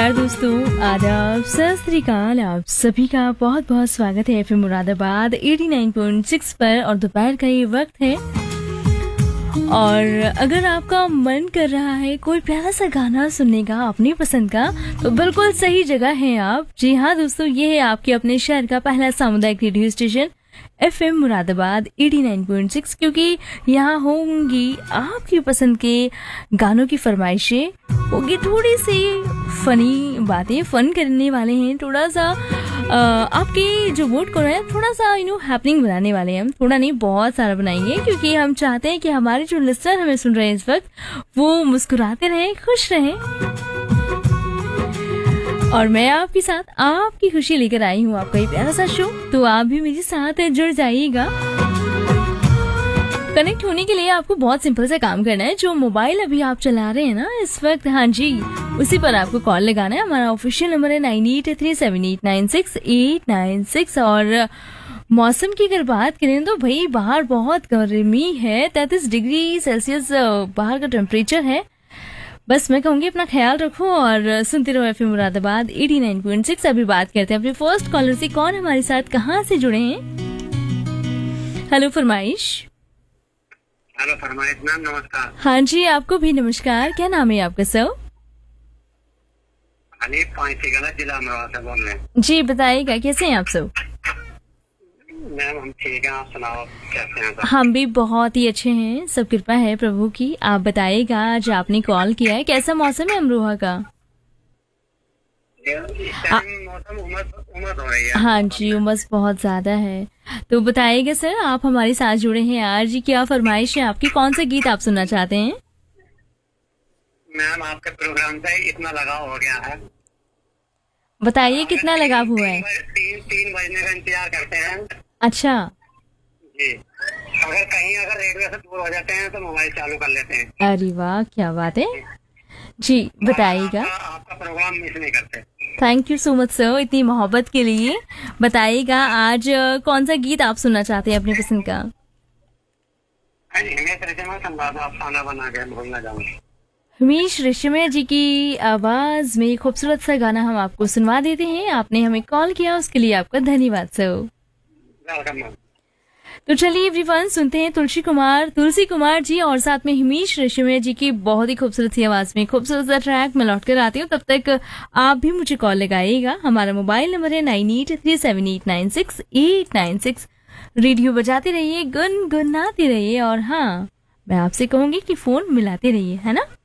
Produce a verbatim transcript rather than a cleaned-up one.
नमस्कार दोस्तों, आदाब, सत श्री अकाल। आप सभी का बहुत बहुत स्वागत है एफएम मुरादाबाद नवासी पॉइंट छह पर और दोपहर का ये वक्त है। और अगर आपका मन कर रहा है कोई प्यारा सा गाना सुनने का अपनी पसंद का, तो बिल्कुल सही जगह है आप। जी हाँ दोस्तों, ये है आपके अपने शहर का पहला सामुदायिक रेडियो स्टेशन एफएम मुरादाबाद नवासी पॉइंट छह, क्योंकि यहाँ होंगी आपकी पसंद के गानों की फरमाइशें, होगी थोड़ी सी फनी बातें, फन करने वाले हैं, थोड़ा सा आ, आपके जो वोट को है थोड़ा सा यू नो हैपनिंग बनाने वाले हैं हम। थोड़ा नहीं, बहुत सारा बनाएंगे, क्योंकि हम चाहते हैं कि हमारे जो लिस्टर हमें सुन रहे हैं इस वक्त वो मुस्कुराते रहें, खुश रहें। और मैं आपके साथ आपकी खुशी लेकर आई हूँ, आपका ये प्यारा सा शो। तो आप भी मेरे साथ जुड़ जाइएगा। कनेक्ट होने के लिए आपको बहुत सिंपल सा काम करना है। जो मोबाइल अभी आप चला रहे हैं ना इस वक्त, हाँ जी, उसी पर आपको कॉल लगाना है। हमारा ऑफिशियल नंबर है nine eight three seven eight nine six eight nine six. और मौसम की अगर बात करें तो भाई बाहर बहुत गर्मी है, तैंतीस डिग्री सेल्सियस बाहर का टेम्परेचर है। बस मैं कहूंगी अपना ख्याल रखो और सुनते रहो एफएम मुरादाबाद नवासी पॉइंट छह। अभी बात करते हैं अपने फर्स्ट कॉलर से। कौन हमारे साथ, कहाँ से जुड़े हैं? हेलो फरमाइश। हेलो फरमाइश मैम, नमस्कार। हाँ जी, आपको भी नमस्कार। क्या नाम है आपका सर? अनिल पांची गला, जिला अमरोहा से बोल रहे हैं। जी बताइएगा, कैसे हैं आप सब? मैम हम ठीक हैं, आप सुनाओ कैसे हैं? हम भी बहुत ही अच्छे हैं, सब कृपा है प्रभु की। आप बताइएगा, आज आपने कॉल किया है, कैसा मौसम है अमरोहा का? मौसम उमस उमस हो रही है। हाँ जी, उमस बहुत ज्यादा है। तो बताइएगा सर, आप हमारे साथ जुड़े हैं आज, क्या फरमाइश है आपकी? कौन सा गीत आप सुनना चाहते हैं? मैम आपके प्रोग्राम से इतना लगाव हो गया है। बताइए कितना लगाव हुआ है? तीन तीन बजने का इंतजार करते हैं। अच्छा जी, अगर कहीं अगर रेडियो से दूर हो जाते हैं तो मोबाइल चालू कर लेते हैं। अरे वाह, क्या बात है जी, बताइएगा। आपका, आपका प्रोग्राम मिस नहीं करते। Thank you so much sir, इतनी मोहब्बत के लिए। बताइएगा आज कौन सा गीत आप सुनना चाहते हैं अपनी पसंद का? खाना बना के भूलना जाऊँ। हिमेश रेशमिया जी की आवाज में खूबसूरत सा गाना हम आपको सुनवा देते हैं। आपने हमें कॉल किया, उसके लिए आपका धन्यवाद सर। तो चलिए एवरीवन, सुनते हैं तुलसी कुमार तुलसी कुमार जी और साथ में हिमेश रेशमिया जी की बहुत ही खूबसूरत सी आवाज में खूबसूरत सा ट्रैक मैं लौट कर आती हूँ। तब तक आप भी मुझे कॉल लगाइएगा। हमारा मोबाइल नंबर है nine eight three seven eight nine six eight nine six. Radio बजाते रहिए, गुनगुनाते रहिए, और हाँ, मैं आपसे कहूंगी कि फोन मिलाते रहिए, है ना।